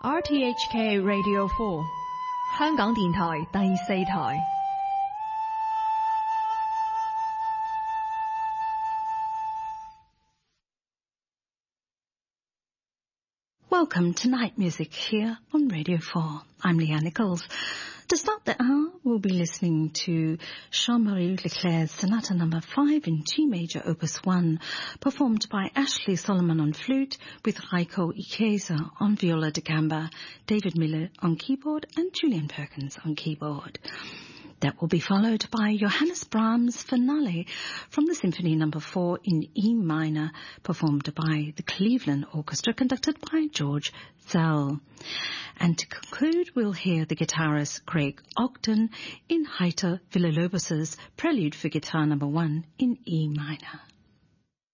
RTHK Radio 4香港電台第四台。 Welcome to Night Music here on Radio 4. I'm Leanne Nichols. To start the hour, we'll be listening to Jean-Marie Leclerc's Sonata No. 5 in G Major Opus 1, performed by Ashley Solomon on flute, with Reiko Ikeza on viola da gamba, David Miller on keyboard, and Julian Perkins on keyboard. That will be followed by Johannes Brahms' Finale from the Symphony No. 4 in E minor, performed by the Cleveland Orchestra, conducted by George Zell. And to conclude, we'll hear the guitarist Craig Ogden in Heiter Villa-Lobos's Prelude for Guitar No. 1 in E minor.